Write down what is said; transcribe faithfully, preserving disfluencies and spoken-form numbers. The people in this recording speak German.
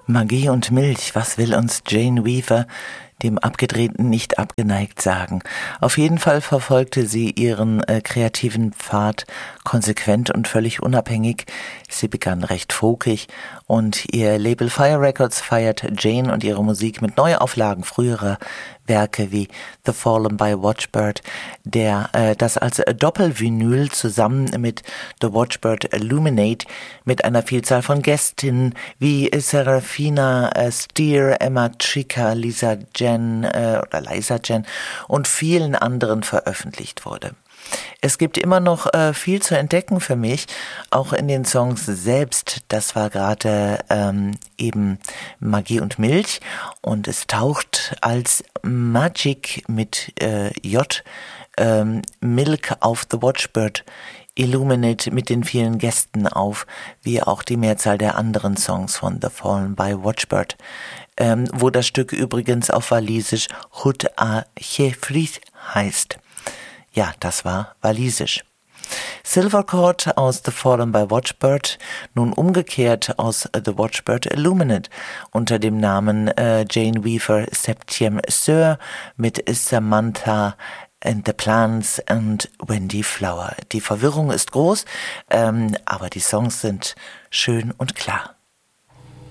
Magie und Milch, was will uns Jane Weaver, dem Abgedrehten, nicht abgeneigt sagen? Auf jeden Fall verfolgte sie ihren äh, kreativen Pfad konsequent und völlig unabhängig. Sie begann recht folkig und ihr Label Fire Records feiert Jane und ihre Musik mit Neuauflagen früherer Werke wie The Fallen by Watchbird, der äh, das als Doppelvinyl zusammen mit The Watchbird Illuminate mit einer Vielzahl von Gästinnen wie Serafina äh, Steer, Emma Chica, Lisa Jen äh, oder Liza Jen und vielen anderen veröffentlicht wurde. Es gibt immer noch äh, viel zu entdecken für mich, auch in den Songs selbst. Das war gerade ähm, eben Magie und Milch und es taucht als Magic mit äh, J ähm, Milk auf The Watchbird Illuminate mit den vielen Gästen auf, wie auch die Mehrzahl der anderen Songs von The Fallen by Watchbird, ähm, wo das Stück übrigens auf Walisisch Hut a Chefrit heißt. Ja, das war walisisch. Silvercord aus The Fallen by Watchbird, nun umgekehrt aus The Watchbird Illuminate unter dem Namen äh, Jane Weaver Septième Sœur mit Samantha and the Plants und Wendy Flower. Die Verwirrung ist groß, ähm, aber die Songs sind schön und klar.